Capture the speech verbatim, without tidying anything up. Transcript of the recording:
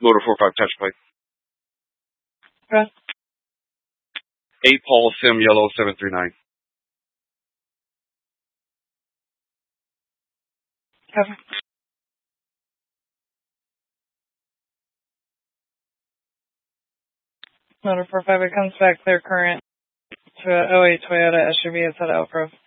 Motor four five touch plate. Okay. eight Paul Sim Yellow seven three nine. Okay. Motor four five, it comes back clear current to a oh eight Toyota S U V. It's at Elk Grove.